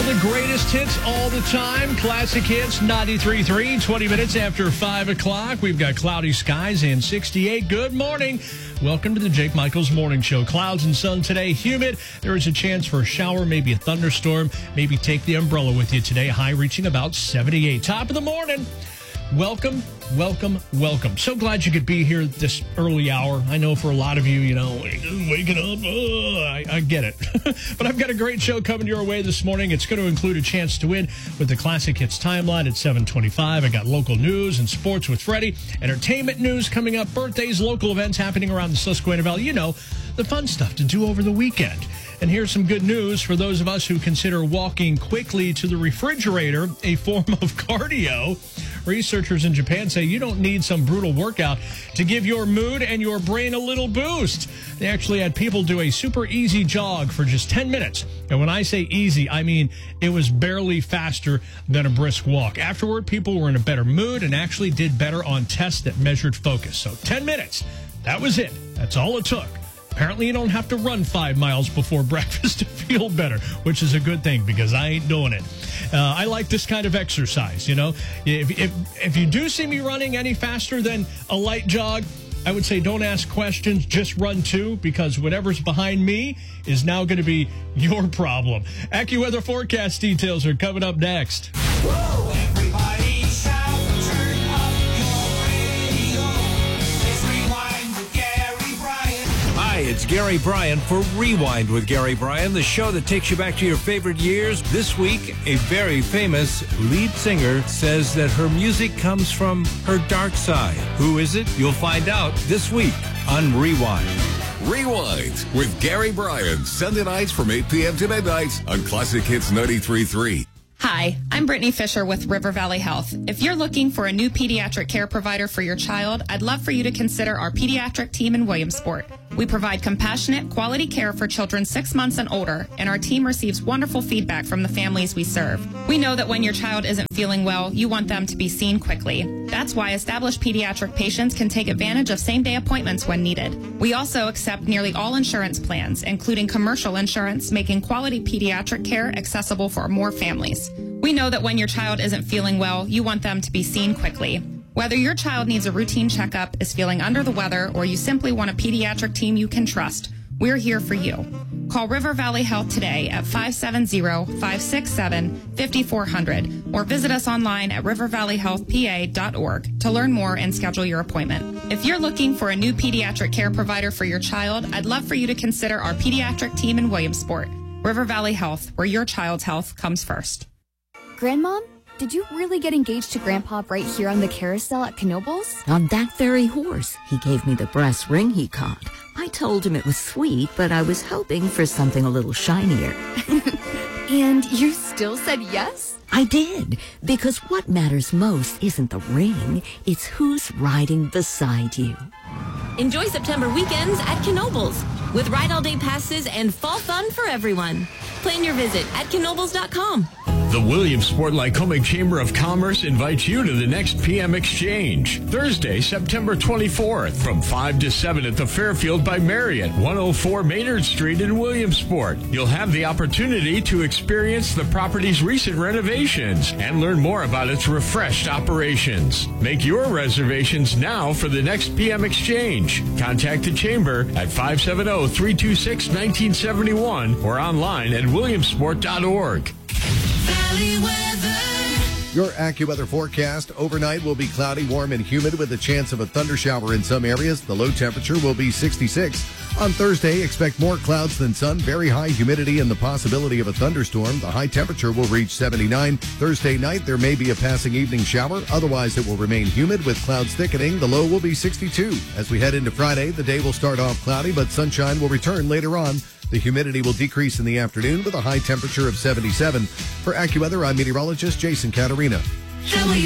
the greatest hits all the time. Classic hits, 93.3, 20 minutes after 5 o'clock. We've got cloudy skies and 68. Good morning. Welcome to the Jake Michaels Morning Show. Clouds and sun today, humid. There is a chance for a shower, maybe a thunderstorm. Maybe take the umbrella with you today. High reaching about 78. Top of the morning. Welcome, welcome, welcome. So glad you could be here this early hour. I know for a lot of you, waking up, I get it. But I've got a great show coming your way this morning. It's going to include a chance to win with the Classic Hits timeline at 7:25. I got local news and sports with Freddie. Entertainment news coming up. Birthdays, local events happening around the Susquehanna Valley. You know, the fun stuff to do over the weekend. And here's some good news for those of us who consider walking quickly to the refrigerator a form of cardio. Researchers in Japan say you don't need some brutal workout to give your mood and your brain a little boost. They actually had people do a super easy jog for just 10 minutes. And when I say easy, I mean it was barely faster than a brisk walk. Afterward, people were in a better mood and actually did better on tests that measured focus. So 10 minutes, that was it. That's all it took. Apparently, you don't have to run 5 miles before breakfast to feel better, which is a good thing because I ain't doing it. I like this kind of exercise, you know. If you do see me running any faster than a light jog, I would say don't ask questions, just run too, because whatever's behind me is now going to be your problem. AccuWeather forecast details are coming up next. Whoa, everybody shout, turn up your radio. Let's rewind with Gary Bryan. Hi, it's Gary Bryan for Rewind with Gary Bryan, the show that takes you back to your favorite years. This week, a very famous lead singer says that her music comes from her dark side. Who is it? You'll find out this week on Rewind. Rewind with Gary Bryan, Sunday nights from 8 p.m. to midnight on Classic Hits 93.3. Hi, I'm Brittany Fisher with River Valley Health. If you're looking for a new pediatric care provider for your child, I'd love for you to consider our pediatric team in Williamsport. We provide compassionate, quality care for children 6 months and older, and our team receives wonderful feedback from the families we serve. We know that when your child isn't feeling well, you want them to be seen quickly. That's why established pediatric patients can take advantage of same-day appointments when needed. We also accept nearly all insurance plans, including commercial insurance, making quality pediatric care accessible for more families. We know that when your child isn't feeling well, you want them to be seen quickly. Whether your child needs a routine checkup, is feeling under the weather, or you simply want a pediatric team you can trust, we're here for you. Call River Valley Health today at 570-567-5400 or visit us online at rivervalleyhealthpa.org to learn more and schedule your appointment. If you're looking for a new pediatric care provider for your child, I'd love for you to consider our pediatric team in Williamsport. River Valley Health, where your child's health comes first. Grandmom, did you really get engaged to Grandpa right here on the carousel at Knoebels? On that very horse. He gave me the brass ring he caught. I told him it was sweet, but I was hoping for something a little shinier. And you still said yes? I did, because what matters most isn't the ring, it's who's riding beside you. Enjoy September weekends at Knoebels with Ride All Day passes and fall fun for everyone. Plan your visit at knoebels.com. The Williamsport Lycoming Chamber of Commerce invites you to the next PM Exchange. Thursday, September 24th from 5 to 7 at the Fairfield by Marriott, 104 Maynard Street in Williamsport. You'll have the opportunity to experience the property's recent renovations and learn more about its refreshed operations. Make your reservations now for the next PM Exchange. Contact the Chamber at 570-326-1971 or online at williamsport.org. Valley weather. Your AccuWeather forecast: overnight will be cloudy, warm, and humid with a chance of a thundershower in some areas. The low temperature will be 66. On Thursday, expect more clouds than sun, very high humidity, and the possibility of a thunderstorm. The high temperature will reach 79. Thursday night, there may be a passing evening shower. Otherwise, it will remain humid with clouds thickening. The low will be 62. As we head into Friday, the day will start off cloudy, but sunshine will return later on. The humidity will decrease in the afternoon with a high temperature of 77. For AccuWeather, I'm meteorologist Jason Caterina.